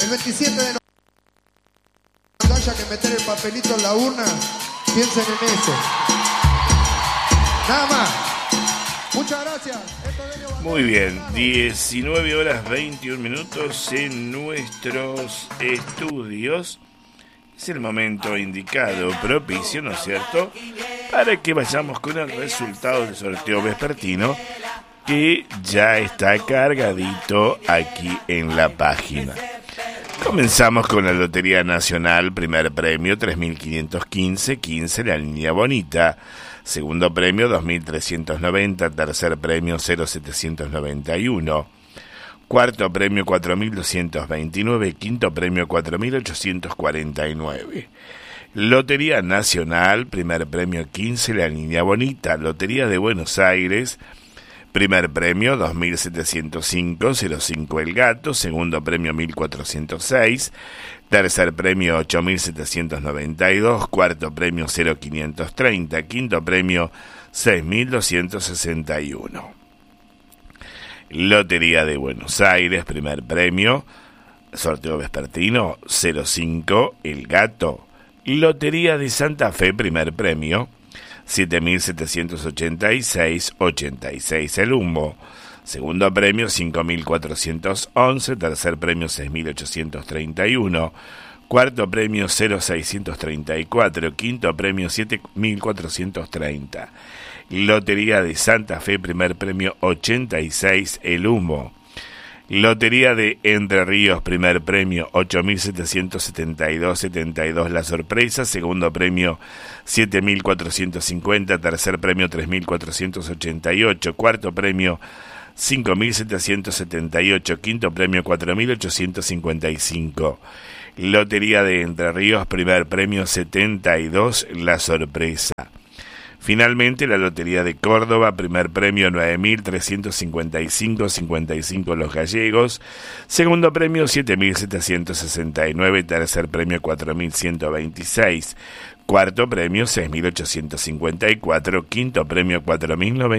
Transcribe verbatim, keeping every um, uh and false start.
El veintisiete de noviembre, cuando haya que meter el papelito en la urna, piensen en eso. Nada más. Muchas gracias. Muy bien, diecinueve horas veintiún minutos en nuestros estudios. Es el momento indicado, propicio, ¿no es cierto?, para que vayamos con el resultado del sorteo vespertino, que ya está cargadito aquí en la página. Comenzamos con la Lotería Nacional, primer premio tres mil quinientos quince, quince, la línea bonita. Segundo premio dos mil trescientos noventa, tercer premio cero setecientos noventa y uno. Cuarto premio cuatro mil doscientos veintinueve, quinto premio cuatro mil ochocientos cuarenta y nueve. Lotería Nacional, primer premio quince, la línea bonita. Lotería de Buenos Aires, primer premio dos mil setecientos cinco, cero cinco el gato. Segundo premio mil cuatrocientos seis. Tercer premio ocho mil setecientos noventa y dos. Cuarto premio cero quinientos treinta. Quinto premio seis mil doscientos sesenta y uno. Lotería de Buenos Aires, primer premio, sorteo vespertino cero cinco el gato. Lotería de Santa Fe, primer premio siete mil setecientos ochenta y seis, ochenta y seis el humo. Segundo premio cinco mil cuatrocientos once, tercer premio seis mil ochocientos treinta y uno, cuarto premio cero mil seiscientos treinta y cuatro, quinto premio siete mil cuatrocientos treinta. Lotería de Santa Fe, primer premio ochenta y seis el humo. Lotería de Entre Ríos, primer premio ocho mil setecientos setenta y dos, setenta y dos la sorpresa. Segundo premio siete mil cuatrocientos cincuenta, tercer premio tres mil cuatrocientos ochenta y ocho, cuarto premio cinco mil setecientos setenta y ocho, quinto premio cuatro mil ochocientos cincuenta y cinco. Lotería de Entre Ríos, primer premio setenta y dos la sorpresa. Finalmente, la Lotería de Córdoba, primer premio nueve mil trescientos cincuenta y cinco, cincuenta y cinco los gallegos. Segundo premio siete mil setecientos sesenta y nueve, tercer premio cuatro mil ciento veintiséis. Cuarto premio seis mil ochocientos cincuenta y cuatro, quinto premio cuatro mil noventa.